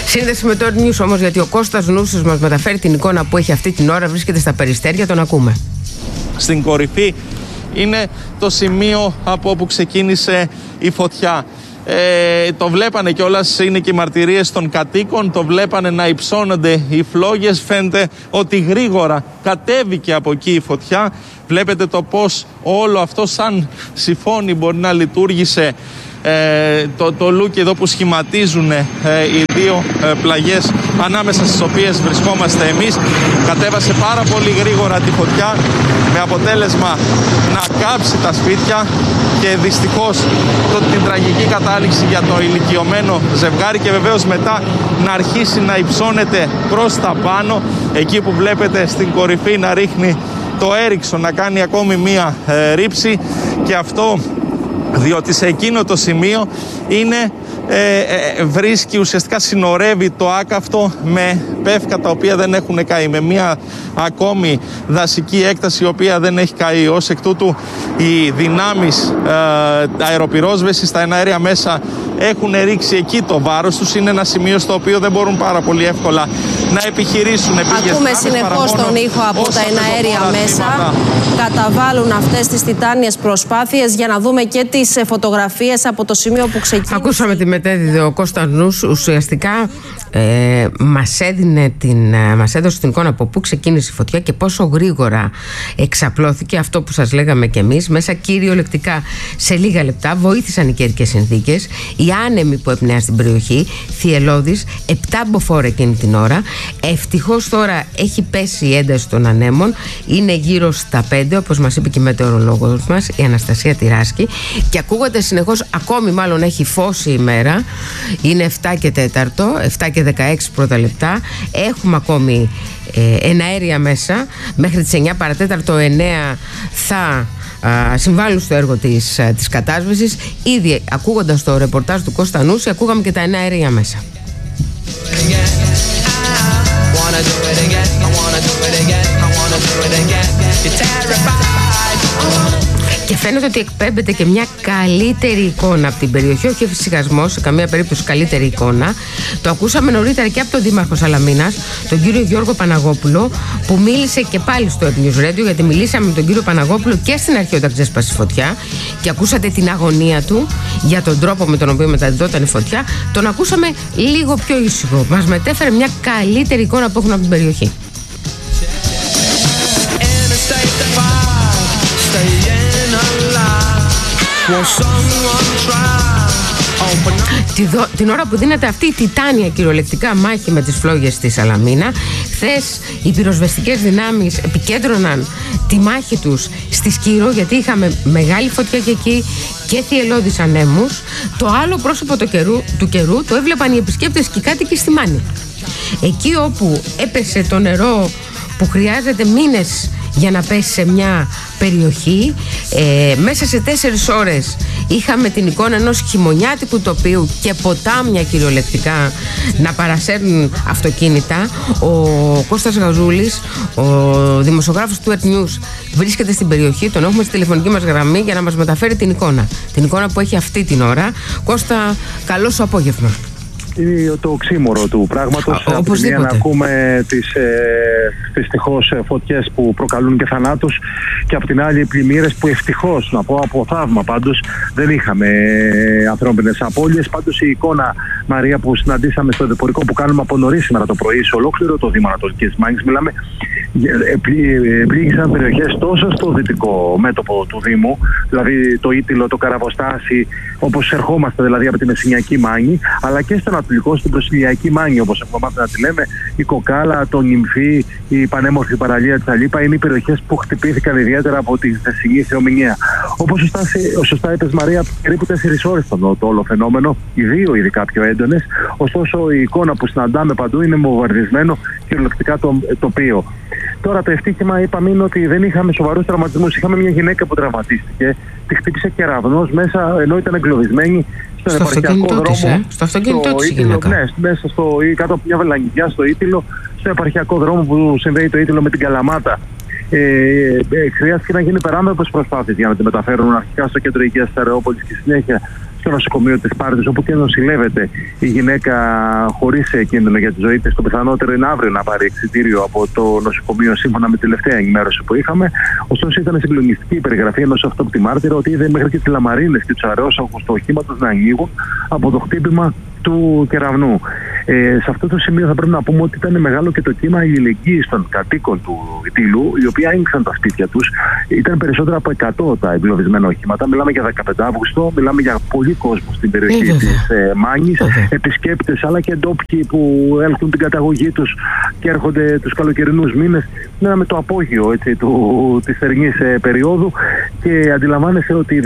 Σύνδεση με το Earth News όμως, γιατί ο Κώστας Νούσος μας μεταφέρει την εικόνα που έχει αυτή την ώρα, βρίσκεται στα Περιστέρια, τον ακούμε. Στην κορυφή είναι το σημείο από όπου ξεκίνησε η φωτιά. Το βλέπανε κιόλας, είναι και οι μαρτυρίες των κατοίκων, το βλέπανε να υψώνονται οι φλόγες. Φαίνεται ότι γρήγορα κατέβηκε από εκεί η φωτιά. Βλέπετε το πως όλο αυτό σαν συφώνι μπορεί να λειτουργήσε. Το λούκι εδώ που σχηματίζουν οι δύο πλαγιές ανάμεσα στις οποίες βρισκόμαστε εμείς, κατέβασε πάρα πολύ γρήγορα τη φωτιά, με αποτέλεσμα να κάψει τα σπίτια και δυστυχώς την τραγική κατάληξη για το ηλικιωμένο ζευγάρι, και βεβαίως μετά να αρχίσει να υψώνεται προς τα πάνω, εκεί που βλέπετε στην κορυφή να ρίχνει το Έριξον, να κάνει ακόμη μία ρήψη. Και αυτό διότι σε εκείνο το σημείο βρίσκει, ουσιαστικά συνορεύει το άκαυτο με πεύκα τα οποία δεν έχουν καεί, με μια ακόμη δασική έκταση η οποία δεν έχει καεί. Ως εκ τούτου οι δυνάμεις αεροπυρόσβεσης, τα εναέρια μέσα έχουν ρίξει εκεί το βάρος τους. Είναι ένα σημείο στο οποίο δεν μπορούν πάρα πολύ εύκολα να επιχειρήσουν. Ακούμε συνεχώς τον ήχο από τα εναέρια μέσα. Καταβάλουν αυτές τις τιτάνιες προσπάθειες για να δούμε και τις φωτογραφίες από το σημείο που ξεκίνησε. Ακούσαμε τη μετέδιδε ο Κώστας Νούς. Ουσιαστικά μας έδωσε την εικόνα από πού ξεκίνησε η φωτιά και πόσο γρήγορα εξαπλώθηκε. Αυτό που σας λέγαμε κι εμείς, μέσα κυριολεκτικά σε λίγα λεπτά βοήθησαν οι καιρικές συνθήκες, οι άνεμοι που έπνεαν στην περιοχή, θυελλώδης, 7 μποφόρ εκείνη την ώρα. Ευτυχώς τώρα έχει πέσει η ένταση των ανέμων, είναι γύρω στα 5, όπως μας είπε και η μετεωρολόγος μας, η Αναστασία Τυράσκη, και ακούγονται συνεχώς, ακόμη μάλλον έχει φως η ημέρα, είναι 7 και 4, 7 και 16 πρώτα λεπτά, έχουμε ακόμη εναέρια μέσα, μέχρι τις 9 παρατέταρτο, 9 θα συμβάλλουν στο έργο της κατάσβεσης. Ήδη ακούγοντας το ρεπορτάζ του Κώστα Νούση, ακούγαμε και τα εναέρια μέσα. Και φαίνεται ότι εκπέμπεται και μια καλύτερη εικόνα από την περιοχή, όχι εφησυχασμό, σε καμία περίπτωση καλύτερη εικόνα. Το ακούσαμε νωρίτερα και από τον Δήμαρχο Σαλαμίνας, τον κύριο Γιώργο Παναγόπουλο, που μίλησε και πάλι στο Earth News Radio, γιατί μιλήσαμε με τον κύριο Παναγόπουλο και στην αρχή όταν ξέσπασε η φωτιά και ακούσατε την αγωνία του για τον τρόπο με τον οποίο μεταδιδόταν η φωτιά. Τον ακούσαμε λίγο πιο ήσυχο. Μας μετέφερε μια καλύτερη εικόνα που έχουν από την περιοχή. Την ώρα που δίνεται αυτή η τιτάνια κυριολεκτικά μάχη με τις φλόγες στη Σαλαμίνα, χθες οι πυροσβεστικές δυνάμεις επικέντρωναν τη μάχη τους στη Σκύρο, γιατί είχαμε μεγάλη φωτιά και εκεί και θυελλώδεις ανέμους. Το άλλο πρόσωπο του καιρού το έβλεπαν οι επισκέπτες και οι κάτοικοι στη Μάνη. Εκεί όπου έπεσε το νερό που χρειάζεται μήνες για να πέσει σε μια περιοχή, μέσα σε 4 ώρες είχαμε την εικόνα ενός χειμωνιάτικου τοπίου και ποτάμια κυριολεκτικά να παρασέρνουν αυτοκίνητα. Ο Κώστας Γαζούλης, ο δημοσιογράφος του Earth News, βρίσκεται στην περιοχή, τον έχουμε στη τηλεφωνική μας γραμμή για να μας μεταφέρει την εικόνα που έχει αυτή την ώρα. Κώστα, καλό σου απόγευμα. Είναι το οξύμορο του πράγματος. Από τη μία να ακούμε τις δυστυχώς φωτιές που προκαλούν και θανάτους, και από την άλλη οι πλημμύρες που ευτυχώς, να πω από θαύμα πάντως, δεν είχαμε ανθρώπινες απώλειες. Πάντως η εικόνα, Μαρία, που συναντήσαμε στο δεπορικό που κάνουμε από νωρίς σήμερα το πρωί σε ολόκληρο το Δήμο Ανατολικής Μάνης, μιλάμε, πλήγησαν περιοχές τόσο στο δυτικό μέτωπο του Δήμου, δηλαδή το Ήτυλο, το Καραβοστάσι, όπως ερχόμαστε δηλαδή από τη Μεσσηνιακή Μάνη, αλλά και στο ανατολικό, στην Προσιλιακή Μάνη, όπως έχουμε μάθει να τη λέμε, η Κοκάλα, το Νυμφί, η πανέμορφη παραλία της Αλίπα, είναι οι περιοχές που χτυπήθηκαν ιδιαίτερα από τη χθεσινή θεομηνία. Όπως σωστά είπες, Μαρία, περίπου 4 ώρες ήταν το όλο φαινόμενο, οι 2 ειδικά πιο έντονες. Ωστόσο, η εικόνα που συναντάμε παντού είναι βομβαρδισμένο κυριολεκτικά το τοπίο. Τώρα το ευτύχημα, είπαμε, είναι ότι δεν είχαμε σοβαρούς τραυματισμούς. Είχαμε μια γυναίκα που τραυματίστηκε, τη χτύπησε κεραυνός μέσα, ενώ ήταν εγκλωβισμένη στον επαρχιακό δρόμο. Στο αυτοκίνητό της γυναίκα. Ναι, μέσα κάτω από μια βελανιδιά στο Ήτυλο, στο επαρχιακό δρόμο που συνδέει το Ήτυλο με την Καλαμάτα. Χρειάστηκε να γίνει περάμετρος προσπάθειες για να τη μεταφέρουν αρχικά στο κέντρο υγείας της Αρεόπολης και συνέχεια στο νοσοκομείο της Σπάρτης, όπου και νοσηλεύεται η γυναίκα χωρίς κίνδυνο για τη ζωή της. Το πιθανότερο είναι αύριο να πάρει εξιτήριο από το νοσοκομείο, σύμφωνα με τη τελευταία ενημέρωση που είχαμε. Ωστόσο, ήταν συγκλονιστική η περιγραφή ενός αυτόπτη μάρτυρα ότι είδε μέχρι και τις λαμαρίνες και τους αραιόσαγους του οχήματος να ανοίγουν από το χτύπημα του κεραυνού. Σε αυτό το σημείο θα πρέπει να πούμε ότι ήταν μεγάλο και το κύμα αλληλεγγύης των κατοίκων του Ητήλου, οι οποίοι άνοιξαν τα σπίτια τους. Ήταν περισσότερα από 100 τα εγκλωβισμένα οχήματα. Μιλάμε για 15 Αύγουστο, μιλάμε για πολύ κόσμο στην περιοχή της Μάνης, επισκέπτες αλλά και ντόπιοι που έλθουν την καταγωγή τους και έρχονται τους καλοκαιρινούς μήνες. Μιλάμε το απόγειο της θερινής περίοδου και αντιλαμβάνεσαι ότι